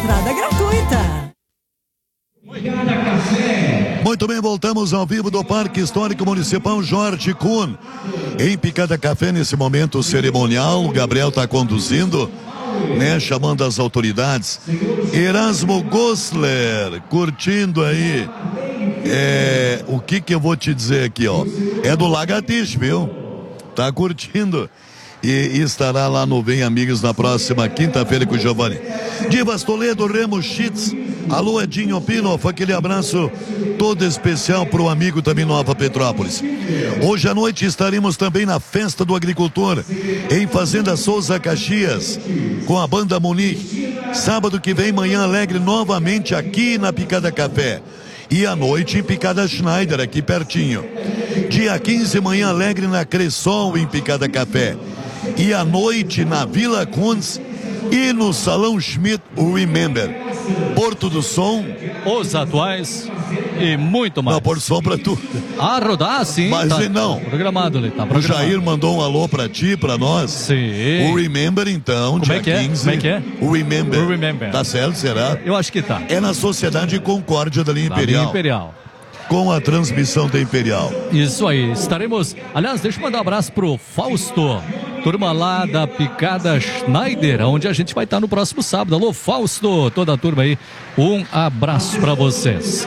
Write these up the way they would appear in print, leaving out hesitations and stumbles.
entrada gratuita. Muito bem, voltamos ao vivo do Parque Histórico Municipal Jorge Kuhn. Em Picada Café, nesse momento cerimonial, o Gabriel está conduzindo, né, chamando as autoridades. Erasmo Gosler, curtindo aí. O que eu vou te dizer aqui, ó? É do Lagartixe, viu? Tá curtindo. E estará lá no Vem Amigos na próxima quinta-feira com o Giovanni. Divas Toledo, Remo Schitz, alô Edinho Pinoff, aquele abraço todo especial pro amigo também Nova Petrópolis. Hoje à noite estaremos também na Festa do Agricultor, em Fazenda Souza Caxias, com a banda Munique. Sábado que vem, Manhã Alegre, novamente aqui na Picada Café. E à noite em Picada Schneider, aqui pertinho. Dia 15, Manhã Alegre na Cressol, em Picada Café. E à noite na Vila Kunz e no Salão Schmidt Remember. Porto do Som. Os atuais e muito mais. Não, Porto do Som pra tu. Ah, rodar sim. Mas tá não. Programado ali, tá O programado. Jair mandou um alô pra ti, pra nós. Sim. O Remember, então, Como dia é que é? 15. Como é que é? O Remember. O Remember. Tá certo, será? Eu acho que tá. É na Sociedade Concórdia da linha Da Imperial. linha Imperial. Com a transmissão da Imperial. Isso aí, estaremos. Aliás, deixa eu mandar um abraço pro Fausto, turma lá da Picada Schneider, onde a gente vai estar no próximo sábado. Alô, Fausto, toda a turma aí, um abraço pra vocês.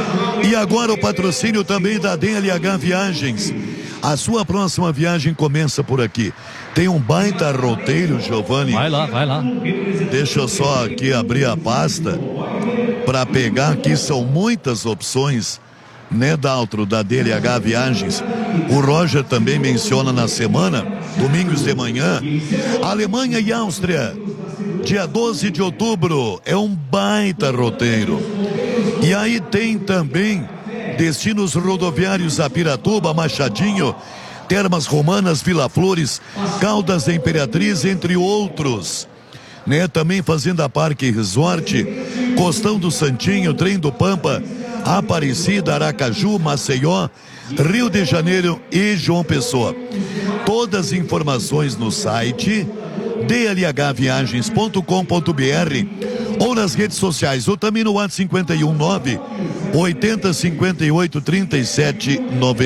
E agora o patrocínio também da DLH Viagens. A sua próxima viagem começa por aqui. Tem um baita roteiro, Giovanni. Vai lá, vai lá. Deixa eu só aqui abrir a pasta para pegar aqui, são muitas opções, né, Daltro, da DLH Viagens. O Roger também menciona na semana, domingos de manhã, Alemanha e Áustria, dia 12 de outubro, é um baita roteiro. E aí tem também destinos rodoviários a Piratuba, Machadinho, Termas Romanas, Vila Flores, Caldas da Imperatriz, entre outros. Né, também Fazenda Parque Resort, Costão do Santinho, Trem do Pampa, Aparecida, Aracaju, Maceió, Rio de Janeiro e João Pessoa. Todas as informações no site dlhviagens.com.br ou nas redes sociais, ou também no WhatsApp 519 80 58 37 90.